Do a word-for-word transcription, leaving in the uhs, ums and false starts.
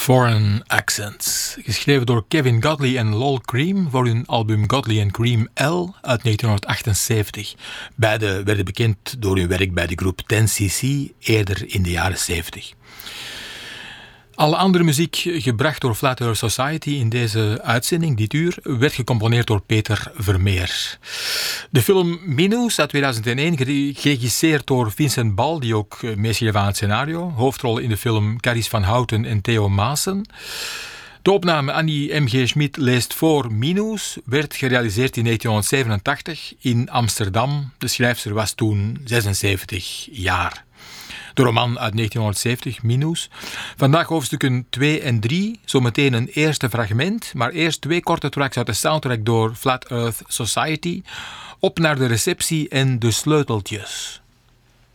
Foreign Accents, geschreven door Kevin Godley en Lol Creme voor hun album Godley and Creme L uit negentien achtenzeventig. Beide werden bekend door hun werk bij de groep tien C C eerder in de jaren zeventig. Alle andere muziek, gebracht door Flat Earth Society in deze uitzending, dit uur, werd gecomponeerd door Peter Vermeer. De film Minus uit tweeduizend één, geregisseerd door Vincent Bal, die ook meeschreef aan het scenario. Hoofdrollen in de film Carice van Houten en Theo Maassen. De opname Annie M G Schmid leest voor Minus werd gerealiseerd in negentienhonderdzevenentachtig in Amsterdam. De schrijfster was toen zesenzeventig jaar. De roman uit negentienhonderdzeventig, Minus. Vandaag hoofdstukken twee en drie, zometeen een eerste fragment, maar eerst twee korte tracks uit de soundtrack door Flat Earth Society. Op naar de receptie en de sleuteltjes.